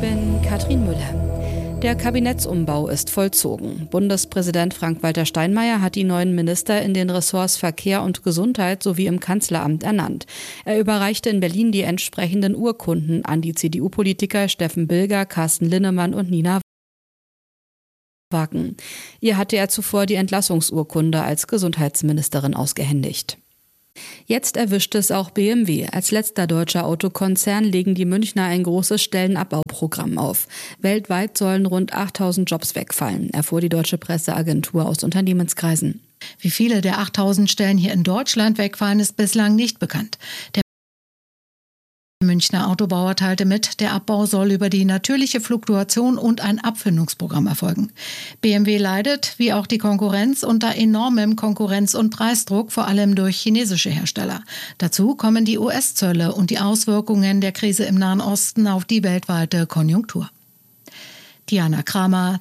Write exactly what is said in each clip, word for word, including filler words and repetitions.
bin Katrin Müller. Der Kabinettsumbau ist vollzogen. Bundespräsident Frank-Walter Steinmeier hat die neuen Minister in den Ressorts Verkehr und Gesundheit sowie im Kanzleramt ernannt. Er überreichte in Berlin die entsprechenden Urkunden an die C D U-Politiker Steffen Bilger, Carsten Linnemann und Nina Wagen. Ihr hatte er zuvor die Entlassungsurkunde als Gesundheitsministerin ausgehändigt. Jetzt erwischt es auch B M W. Als letzter deutscher Autokonzern legen die Münchner ein großes Stellenabbauprogramm auf. Weltweit sollen rund achttausend Jobs wegfallen, erfuhr die deutsche Presseagentur aus Unternehmenskreisen. Wie viele der achttausend Stellen hier in Deutschland wegfallen, ist bislang nicht bekannt. Der Münchner Autobauer teilte mit, der Abbau soll über die natürliche Fluktuation und ein Abfindungsprogramm erfolgen. B M W leidet, wie auch die Konkurrenz, unter enormem Konkurrenz- und Preisdruck, vor allem durch chinesische Hersteller. Dazu kommen die U S-Zölle und die Auswirkungen der Krise im Nahen Osten auf die weltweite Konjunktur. Diana Kramer,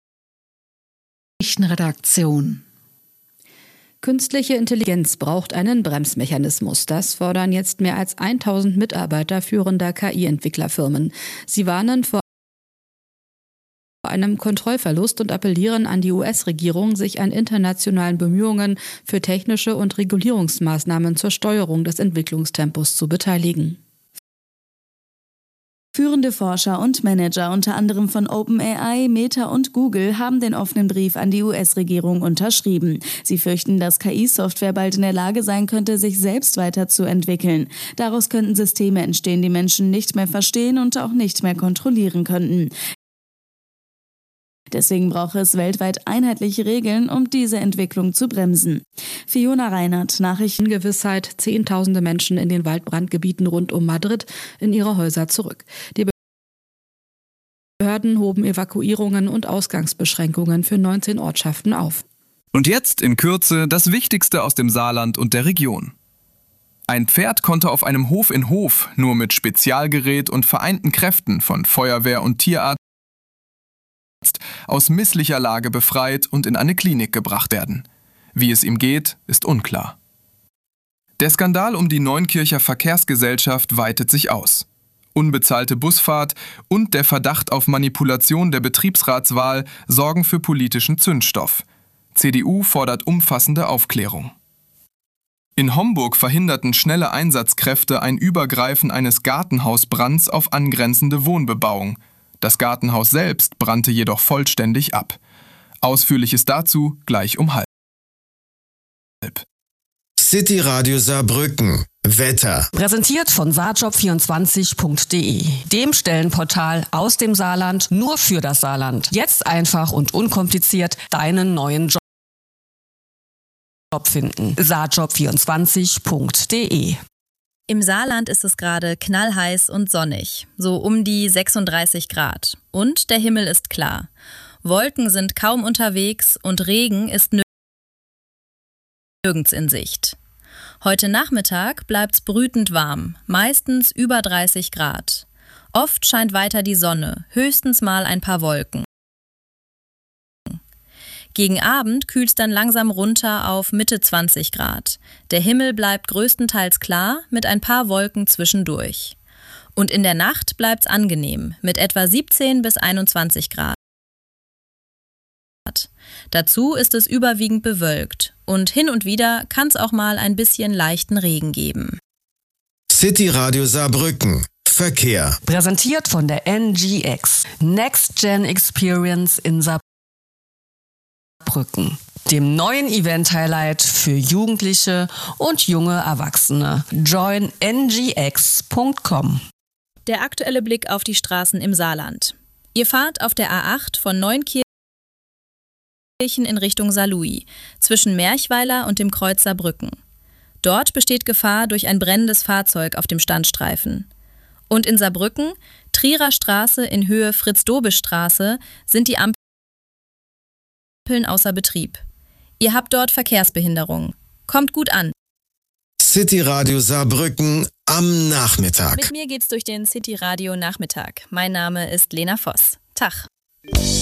Nachrichtenredaktion. Künstliche Intelligenz braucht einen Bremsmechanismus. Das fordern jetzt mehr als tausend Mitarbeiter führender K I-Entwicklerfirmen. Sie warnen vor einem Kontrollverlust und appellieren an die U S-Regierung, sich an internationalen Bemühungen für technische und Regulierungsmaßnahmen zur Steuerung des Entwicklungstempos zu beteiligen. Führende Forscher und Manager, unter anderem von OpenAI, Meta und Google, haben den offenen Brief an die U S-Regierung unterschrieben. Sie fürchten, dass K I-Software bald in der Lage sein könnte, sich selbst weiterzuentwickeln. Daraus könnten Systeme entstehen, die Menschen nicht mehr verstehen und auch nicht mehr kontrollieren könnten. Deswegen brauche es weltweit einheitliche Regeln, um diese Entwicklung zu bremsen. Fiona Reinhardt, Nachrichten. Gewissheit, Zehntausende Menschen in den Waldbrandgebieten rund um Madrid in ihre Häuser zurück. Die Behörden hoben Evakuierungen und Ausgangsbeschränkungen für neunzehn Ortschaften auf. Und jetzt in Kürze das Wichtigste aus dem Saarland und der Region. Ein Pferd konnte auf einem Hof in Hof nur mit Spezialgerät und vereinten Kräften von Feuerwehr und Tierarzt aus misslicher Lage befreit und in eine Klinik gebracht werden. Wie es ihm geht, ist unklar. Der Skandal um die Neunkircher Verkehrsgesellschaft weitet sich aus. Unbezahlte Busfahrt und der Verdacht auf Manipulation der Betriebsratswahl sorgen für politischen Zündstoff. C D U fordert umfassende Aufklärung. In Homburg verhinderten schnelle Einsatzkräfte ein Übergreifen eines Gartenhausbrands auf angrenzende Wohnbebauung. Das Gartenhaus selbst brannte jedoch vollständig ab. Ausführliches dazu gleich um halb. City Radio Saarbrücken. Wetter. Präsentiert von saarjob vierundzwanzig punkt de, dem Stellenportal aus dem Saarland nur für das Saarland. Jetzt einfach und unkompliziert deinen neuen Job finden. saarjob vierundzwanzig punkt de. Im Saarland ist es gerade knallheiß und sonnig, so um die sechsunddreißig Grad. Und der Himmel ist klar. Wolken sind kaum unterwegs und Regen ist nirgends in Sicht. Heute Nachmittag bleibt's brütend warm, meistens über dreißig Grad. Oft scheint weiter die Sonne, höchstens mal ein paar Wolken. Gegen Abend kühlt's dann langsam runter auf Mitte zwanzig Grad. Der Himmel bleibt größtenteils klar, mit ein paar Wolken zwischendurch. Und in der Nacht bleibt's angenehm, mit etwa siebzehn bis einundzwanzig Grad. Dazu ist es überwiegend bewölkt und hin und wieder kann's auch mal ein bisschen leichten Regen geben. City Radio Saarbrücken. Verkehr. Präsentiert von der N G X. Next Gen Experience in Saarbrücken. Brücken, dem neuen Event-Highlight für Jugendliche und junge Erwachsene. join n g x punkt com. Der aktuelle Blick auf die Straßen im Saarland. Ihr fahrt auf der A acht von Neunkirchen in Richtung Saarlouis, zwischen Merchweiler und dem Kreuz Saarbrücken. Dort besteht Gefahr durch ein brennendes Fahrzeug auf dem Standstreifen. Und in Saarbrücken, Trierer Straße in Höhe Fritz-Dobisch-Straße, sind die Ampeln außer Betrieb. Ihr habt dort Verkehrsbehinderung. Kommt gut an. City Radio Saarbrücken am Nachmittag. Mit mir geht's durch den City Radio Nachmittag. Mein Name ist Lena Voss. Tag.